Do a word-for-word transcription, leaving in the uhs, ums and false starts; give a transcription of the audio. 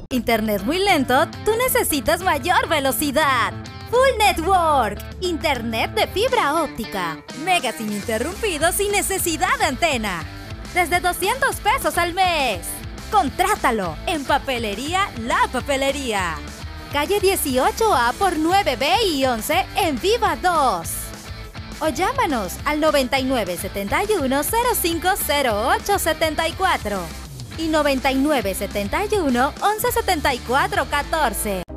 Internet muy lento, tú necesitas mayor velocidad. Full Network, internet de fibra óptica, megas ininterrumpidos sin necesidad de antena. Desde doscientos pesos al mes. Contrátalo en Papelería La Papelería. Calle dieciocho A por nueve B y once en Viva dos. O llámanos al noventa y nueve setenta y uno cero cinco cero ocho setenta y cuatro y noventa y nueve setenta y uno once setenta y cuatro catorce.